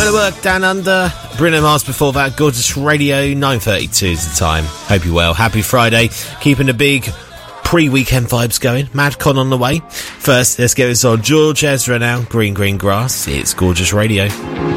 Men at Work, Down Under, Bruno Mars before that, Gorgeous Radio, 9:32 is the time. Hope you're well. Happy Friday. Keeping the big pre-weekend vibes going. MadCon on the way. First, let's get this on. George Ezra now. Green Green Grass. It's Gorgeous Radio.